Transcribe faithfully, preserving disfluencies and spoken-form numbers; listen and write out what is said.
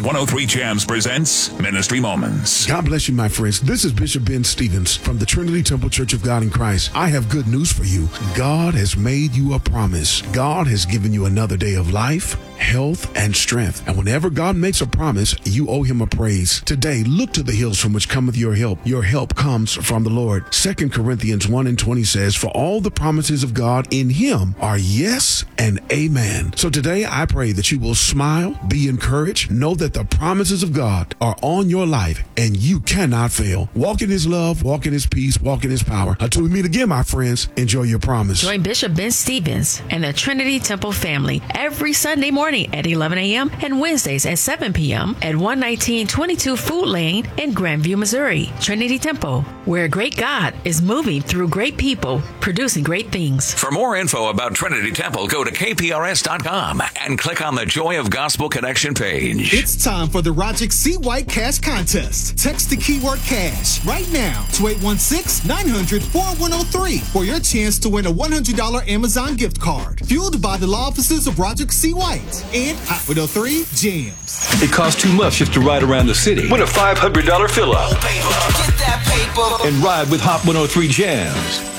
one oh three Jams presents Ministry Moments. God bless you, my friends. This is Bishop Ben Stevens from the Trinity Temple Church of God in Christ. I have good news for you. God has made you a promise. God has given you another day of life, health, and strength. And whenever God makes a promise, you owe him a praise. Today, look to the hills from which cometh your help. Your help comes from the Lord. Second Corinthians one and twenty says, for all the promises of God in him are yes and amen. So today, I pray that you will smile, be encouraged, know that the promises of God are on your life and you cannot fail. Walk in his love, walk in his peace, walk in his power. Until we meet again, my friends, enjoy your promise. Join Bishop Ben Stevens and the Trinity Temple family every Sunday morning at eleven a.m. and Wednesdays at seven p.m. at one nineteen twenty-two Food Lane in Grandview, Missouri. Trinity Temple, where great God is moving through great people, producing great things. For more info about Trinity Temple, go to K P R S dot com and click on the Joy of Gospel Connection page. It's time for the Roger C. White Cash Contest. Text the keyword cash right now to eight one six, nine hundred, four one zero three for your chance to win a one hundred dollars Amazon gift card. Fueled by the law offices of Roger C. White and Hot one oh three Jams. It costs too much just to ride around the city. Win a five hundred dollars fill-up. Get that paper. And ride with Hot one oh three Jams.